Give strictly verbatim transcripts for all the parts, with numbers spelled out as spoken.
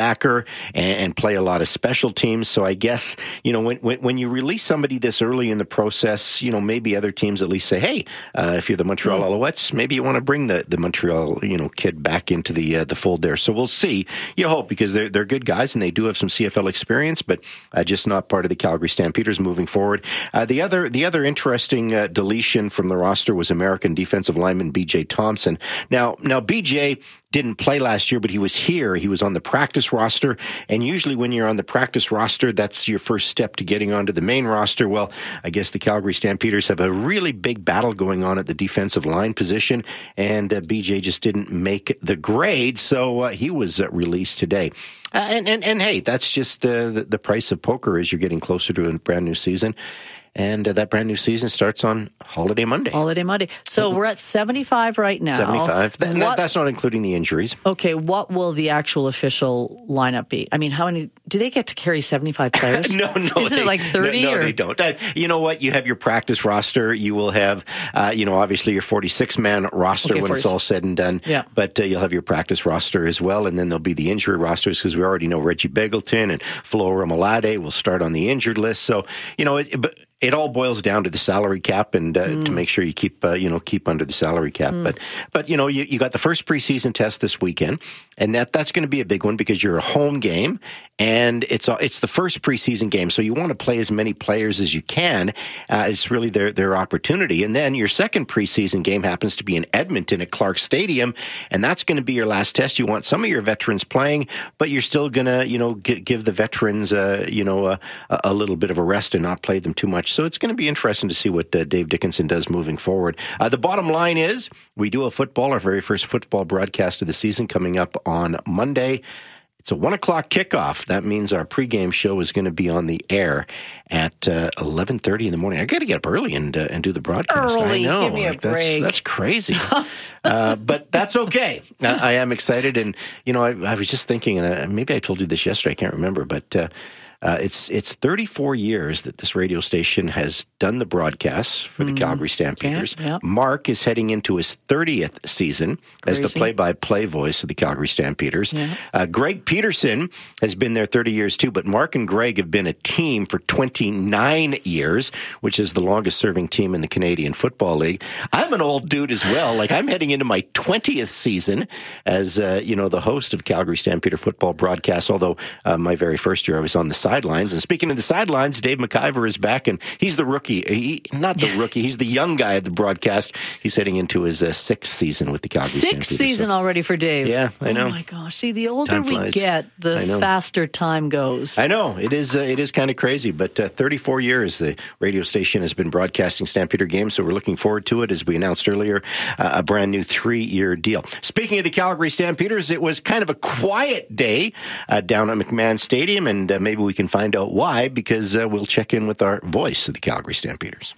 linebacker and, and play a lot of special teams. So I guess, you know, when, when, when you release somebody this early in the process, you know, maybe other teams at least say, hey, uh, if you're the Montreal Alouettes, maybe you want to bring the, the Montreal, you know, kid back into the uh, the fold there. So we'll see. You hope, because they're, they're good guys and they do have some C F L experience, but uh, just not part of the Calgary Stampeders moving forward. Uh, the other the other interesting uh, deletion from the roster was American defensive lineman B J Thompson. Now, now B J didn't play last year, but he was here. He was on the practice roster, and usually when you're on the practice roster, that's your first step to getting onto the main roster. Well, I guess the Calgary Stampeders have a really big battle going on at the defensive line position, and uh, B J just didn't make the grade, so uh, he was uh, released today. Uh, and, and, and hey, that's just uh, the, the price of poker as you're getting closer to a brand new season. And uh, that brand new season starts on Holiday Monday. Holiday Monday. So we're at seventy-five right now. seventy-five. That, that, that's not including the injuries. Okay, what will the actual official lineup be? I mean, how many, do they get to carry seventy-five players? no, no. Isn't they, it like thirty? No, no or? they don't. Uh, you know what? You have your practice roster. You will have, uh, you know, obviously your forty-six man roster okay, when forty-six. it's all said and done. Yeah. But uh, you'll have your practice roster as well. And then there'll be the injury rosters, because we already know Reggie Begelton and Flo Romolade will start on the injured list. So, you know, it, but it all boils down to the salary cap, and uh, mm. to make sure you keep, uh, you know, keep under the salary cap. Mm. But, but you know, you, you got the first preseason test this weekend, and that that's going to be a big one because you're a home game, and it's it's the first preseason game, so you want to play as many players as you can. Uh, it's really their their opportunity, and then your second preseason game happens to be in Edmonton at Clark Stadium, and that's going to be your last test. You want some of your veterans playing, but you're still going to, you know, g- give the veterans, uh, you know, a, a little bit of a rest and not play them too much. So it's going to be interesting to see what uh, Dave Dickenson does moving forward. Uh, the bottom line is we do a football, our very first football broadcast of the season coming up on Monday. It's a one o'clock kickoff. That means our pregame show is going to be on the air at uh, eleven thirty in the morning. I got to get up early and uh, and do the broadcast. Early, I know. give me a like, that's, break. That's crazy. uh, but that's okay. I, I am excited. And, you know, I, I was just thinking, and I, maybe I told you this yesterday, I can't remember, but uh, Uh, it's it's thirty-four years that this radio station has done the broadcasts for the mm. Calgary Stampeders. Yeah, yeah. Mark is heading into his thirtieth season Crazy. as the play-by-play voice of the Calgary Stampeders. Yeah. Uh, Greg Peterson has been there thirty years too, but Mark and Greg have been a team for twenty-nine years, which is the longest-serving team in the Canadian Football League. I'm an old dude as well. Like, I'm heading into my twentieth season as uh, you know, the host of Calgary Stampeder football broadcasts, although uh, my very first year I was on the sidelines. And speaking of the sidelines, Dave McIver is back, and he's the rookie. He, not the rookie, he's the young guy at the broadcast. He's heading into his uh, sixth season with the Calgary Stampeders. Sixth season so. already for Dave. Yeah, I know. Oh my gosh. See, the older Time we flies. get, the faster time goes. I know. It is uh, it is kind of crazy, but uh, thirty-four years the radio station has been broadcasting Stampeder games, so we're looking forward to it. As we announced earlier, uh, a brand new three-year deal. Speaking of the Calgary Stampeders, it was kind of a quiet day uh, down at McMahon Stadium, and uh, maybe we can find out why, because uh, we'll check in with our voice of the Calgary Stampeders.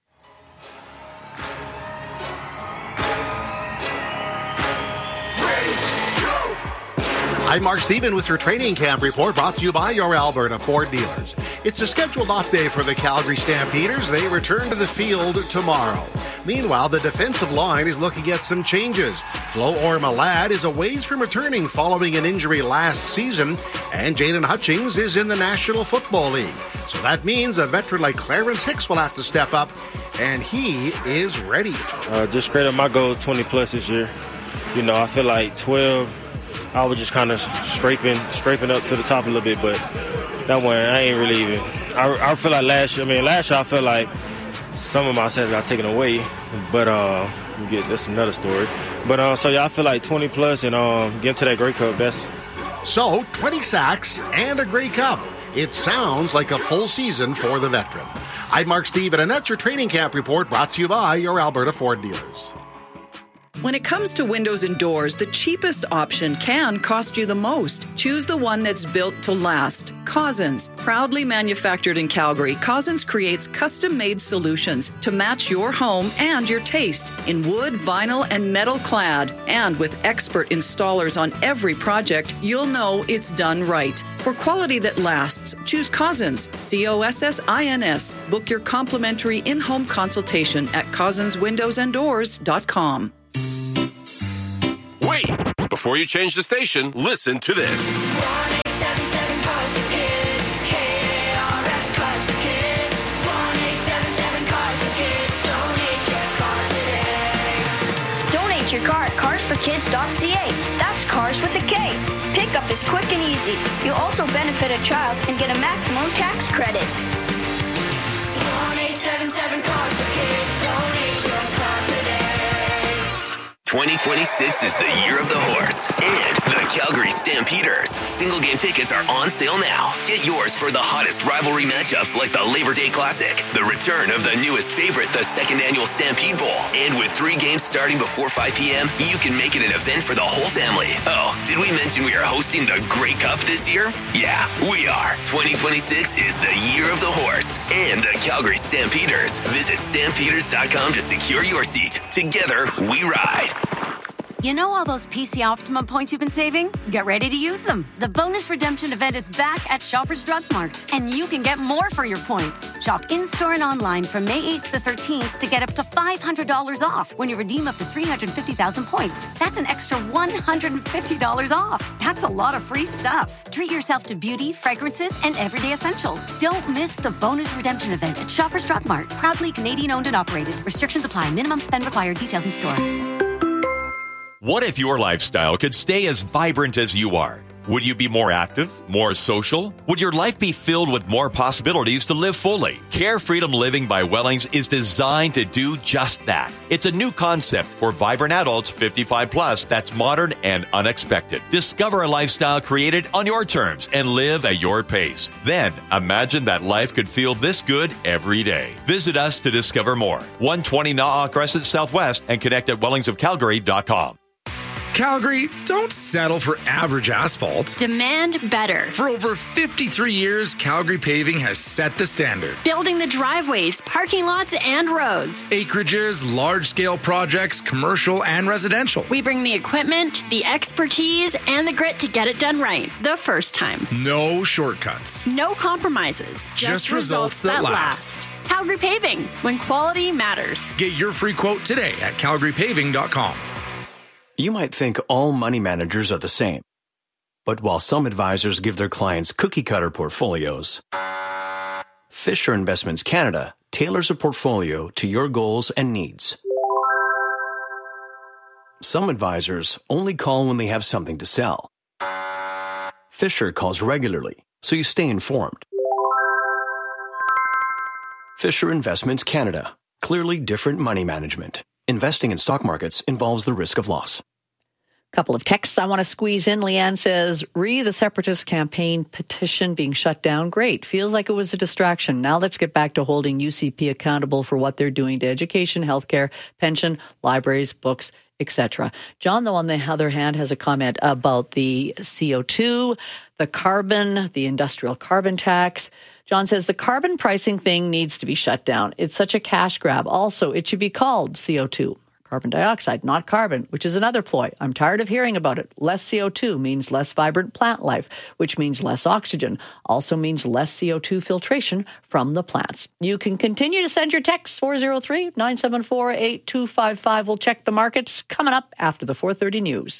I'm Mark Steven with your training camp report, brought to you by your Alberta Ford dealers. It's a scheduled off day for the Calgary Stampeders. They return to the field tomorrow. Meanwhile, the defensive line is looking at some changes. Flo Ormalad is a ways from returning following an injury last season, and Jaden Hutchings is in the National Football League. So that means a veteran like Clarence Hicks will have to step up, and he is ready. Uh, just straight up, my goal is twenty plus this year. You know, I feel like twelve, I was just kind of scraping scraping up to the top a little bit, but that one, I ain't really even. I, I feel like last year, I mean, last year I felt like some of my sets got taken away, but uh, we get that's another story. But uh, so, yeah, I feel like twenty plus and uh, getting to that Grey Cup, that's. So, twenty sacks and a Grey Cup. It sounds like a full season for the veteran. I'm Mark Steven, and that's your training camp report, brought to you by your Alberta Ford dealers. When it comes to windows and doors, the cheapest option can cost you the most. Choose the one that's built to last. Cousins. Proudly manufactured in Calgary, Cousins creates custom-made solutions to match your home and your taste in wood, vinyl, and metal clad. And with expert installers on every project, you'll know it's done right. For quality that lasts, choose Cousins. C O S S I N S. Book your complimentary in-home consultation at cousins windows and doors dot com. Wait! Before you change the station, listen to this. kids dot c a. That's cars with a K. Pickup is quick and easy. You'll also benefit a child and get a maximum tax credit. one eight seven seven cars for kids. Donate your car today. twenty twenty-six is the year of the horse and the Calgary Stampeders. Single game tickets are on sale now. Get yours for the hottest rivalry matchups like the Labor Day Classic, the return of the newest favorite, the second annual Stampede Bowl. And with three games starting before five p.m., you can make it an event for the whole family. Oh, did we mention we are hosting the Grey Cup this year? Yeah, we are. twenty twenty-six is the year of the horse and the Calgary Stampeders. Visit stampeders dot com to secure your seat. Together, we ride. You know all those P C Optimum points you've been saving? Get ready to use them. The bonus redemption event is back at Shoppers Drug Mart, and you can get more for your points. Shop in-store and online from May eighth to thirteenth to get up to five hundred dollars off when you redeem up to three hundred fifty thousand points. That's an extra one hundred fifty dollars off. That's a lot of free stuff. Treat yourself to beauty, fragrances, and everyday essentials. Don't miss the bonus redemption event at Shoppers Drug Mart. Proudly Canadian-owned and operated. Restrictions apply. Minimum spend required. Details in store. What if your lifestyle could stay as vibrant as you are? Would you be more active, more social? Would your life be filled with more possibilities to live fully? Care Freedom Living by Wellings is designed to do just that. It's a new concept for vibrant adults fifty-five plus that's modern and unexpected. Discover a lifestyle created on your terms and live at your pace. Then imagine that life could feel this good every day. Visit us to discover more. one twenty Na'a Crescent Southwest and connect at wellings of calgary dot com. Calgary, don't settle for average asphalt. Demand better. For over fifty-three years, Calgary Paving has set the standard. Building the driveways, parking lots, and roads. Acreages, large-scale projects, commercial and residential. We bring the equipment, the expertise, and the grit to get it done right the first time. No shortcuts. No compromises. Just, Just results, results that, that last. last. Calgary Paving, when quality matters. Get your free quote today at calgary paving dot com. You might think all money managers are the same. But while some advisors give their clients cookie-cutter portfolios, Fisher Investments Canada tailors a portfolio to your goals and needs. Some advisors only call when they have something to sell. Fisher calls regularly, so you stay informed. Fisher Investments Canada. Clearly different money management. Investing in stock markets involves the risk of loss. Couple of texts I want to squeeze in. Leanne says, re the Separatist campaign petition being shut down. Great. Feels like it was a distraction. Now let's get back to holding U C P accountable for what they're doing to education, healthcare, pension, libraries, books, et cetera. John, though, on the other hand, has a comment about the C O two, the carbon, the industrial carbon tax. John says the carbon pricing thing needs to be shut down. It's such a cash grab. Also, it should be called C O two, carbon dioxide, not carbon, which is another ploy. I'm tired of hearing about it. Less C O two means less vibrant plant life, which means less oxygen, also means less C O two filtration from the plants. You can continue to send your texts, four oh three, nine seven four, eight two five five. We'll check the markets coming up after the four thirty news.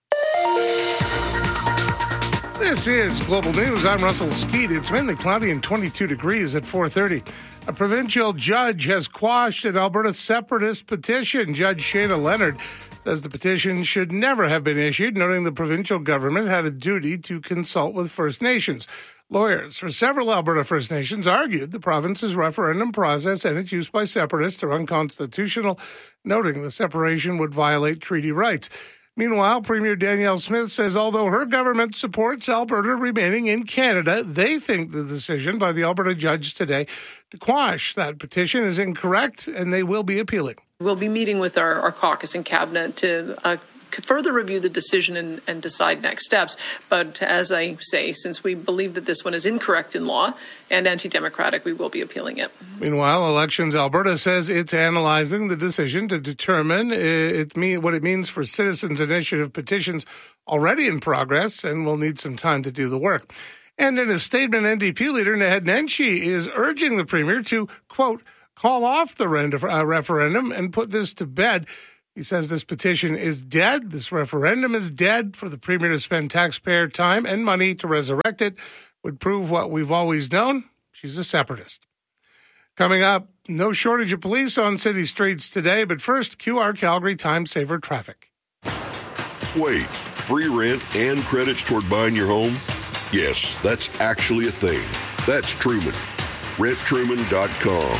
This is Global News. I'm Russell Skeet. It's mainly cloudy and twenty-two degrees at four thirty. A provincial judge has quashed an Alberta separatist petition. Judge Shana Leonard says the petition should never have been issued, noting the provincial government had a duty to consult with First Nations. Lawyers for several Alberta First Nations argued the province's referendum process and its use by separatists are unconstitutional, noting the separation would violate treaty rights. Meanwhile, Premier Danielle Smith says although her government supports Alberta remaining in Canada, they think the decision by the Alberta judge today to quash that petition is incorrect, and they will be appealing. We'll be meeting with our, our caucus and cabinet to uh, further review the decision and, and decide next steps. But as I say, since we believe that this one is incorrect in law and anti-democratic, we will be appealing it. Meanwhile, Elections Alberta says it's analyzing the decision to determine it mean, what it means for citizens' initiative petitions already in progress, and will need some time to do the work. And in a statement, N D P leader Naheed Nenshi is urging the Premier to, quote, call off the referendum and put this to bed. He says this petition is dead. This referendum is dead. For the Premier to spend taxpayer time and money to resurrect it would prove what we've always known. She's a separatist. Coming up, no shortage of police on city streets today. But first, Q R Calgary Time Saver traffic. Wait, free rent and credits toward buying your home? Yes, that's actually a thing. That's Truman. rent truman dot com.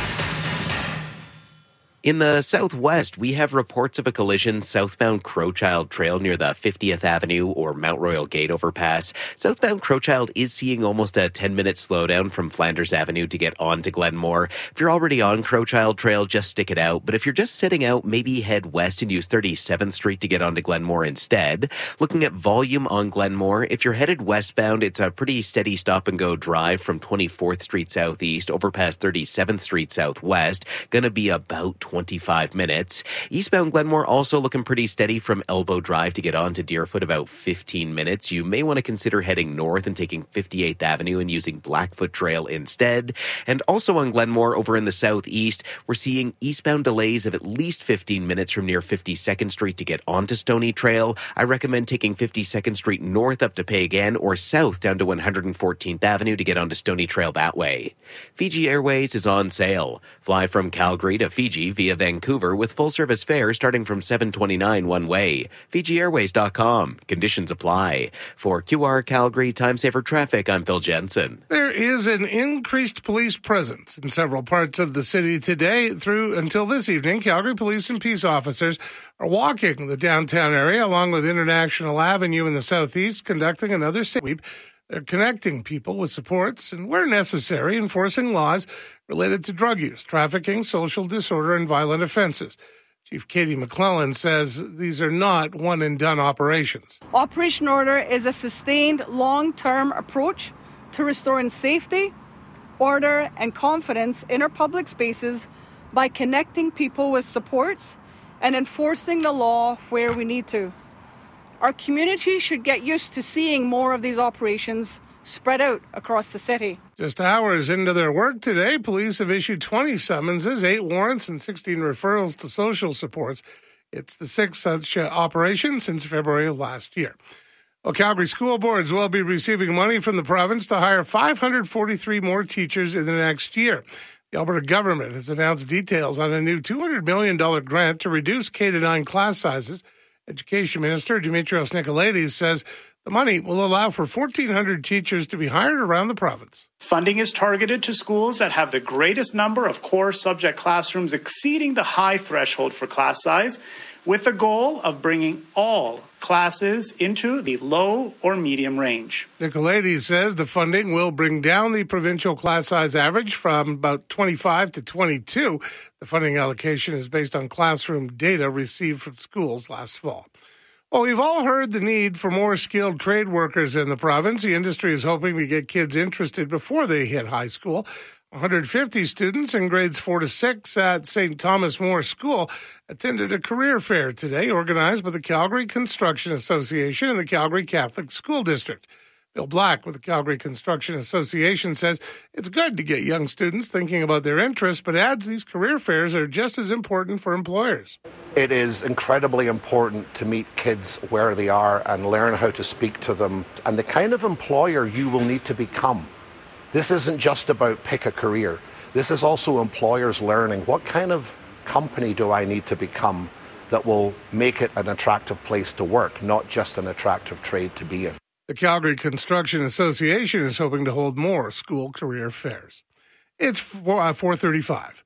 In the southwest, we have reports of a collision southbound Crowchild Trail near the fiftieth Avenue or Mount Royal Gate overpass. Southbound Crowchild is seeing almost a ten-minute slowdown from Flanders Avenue to get on to Glenmore. If you're already on Crowchild Trail, just stick it out. But if you're just sitting out, maybe head west and use thirty-seventh Street to get onto Glenmore instead. Looking at volume on Glenmore, if you're headed westbound, it's a pretty steady stop-and-go drive from twenty-fourth Street southeast over past thirty-seventh Street southwest. Gonna be about twenty-five minutes. Eastbound Glenmore also looking pretty steady from Elbow Drive to get on to Deerfoot, about fifteen minutes. You may want to consider heading north and taking fifty-eighth Avenue and using Blackfoot Trail instead. And also on Glenmore over in the southeast, we're seeing eastbound delays of at least fifteen minutes from near fifty-second Street to get onto Stony Trail. I recommend taking fifty-second Street north up to Peigan or south down to one hundred fourteenth Avenue to get onto Stony Trail that way. Fiji Airways is on sale. Fly from Calgary to Fiji via Vancouver with full-service fare starting from seven twenty-nine one way. Fiji Airways dot com. Conditions apply. For Q R Calgary Time Saver Traffic, I'm Phil Jensen. There is an increased police presence in several parts of the city today through until this evening. Calgary police and peace officers are walking the downtown area along with International Avenue in the southeast, conducting another sweep. They're connecting people with supports and, where necessary, enforcing laws related to drug use, trafficking, social disorder, and violent offenses. Chief Katie McClellan says these are not one-and-done operations. Operation Order is a sustained, long-term approach to restoring safety, order, and confidence in our public spaces by connecting people with supports and enforcing the law where we need to. Our community should get used to seeing more of these operations spread out across the city. Just hours into their work today, police have issued twenty summonses, eight warrants, and sixteen referrals to social supports. It's the sixth such uh, operation since February of last year. Well, Calgary school boards will be receiving money from the province to hire five hundred forty-three more teachers in the next year. The Alberta government has announced details on a new two hundred million dollars grant to reduce K to nine class sizes. Education Minister Dimitrios Nicolaides says the money will allow for fourteen hundred teachers to be hired around the province. Funding is targeted to schools that have the greatest number of core subject classrooms exceeding the high threshold for class size, with the goal of bringing all classes into the low or medium range. Nicolaides says the funding will bring down the provincial class size average from about twenty-five to twenty-two. The funding allocation is based on classroom data received from schools last fall. Well, we've all heard the need for more skilled trade workers in the province. The industry is hoping to get kids interested before they hit high school. one hundred fifty students in grades four to six at Saint Thomas More School attended a career fair today organized by the Calgary Construction Association and the Calgary Catholic School District. Bill Black with the Calgary Construction Association says it's good to get young students thinking about their interests, but adds these career fairs are just as important for employers. It is incredibly important to meet kids where they are and learn how to speak to them and the kind of employer you will need to become. This isn't just about pick a career. This is also employers learning what kind of company do I need to become that will make it an attractive place to work, not just an attractive trade to be in. The Calgary Construction Association is hoping to hold more school career fairs. It's four thirty-five.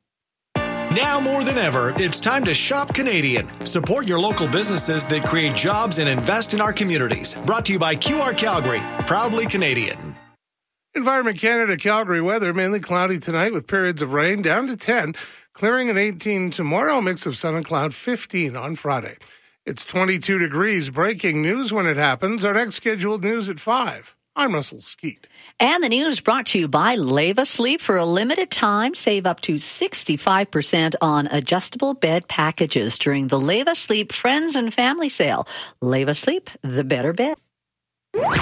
Now more than ever, it's time to shop Canadian. Support your local businesses that create jobs and invest in our communities. Brought to you by Q R Calgary, proudly Canadian. Environment Canada Calgary weather, mainly cloudy tonight with periods of rain, down to ten, clearing at eighteen tomorrow, mix of sun and cloud, fifteen on Friday. It's twenty-two degrees. Breaking news when it happens. Our next scheduled news at five. I'm Russell Skeet. And the news brought to you by Leva Sleep. For a limited time, save up to sixty-five percent on adjustable bed packages during the Leva Sleep Friends and Family Sale. Leva Sleep, the better bed.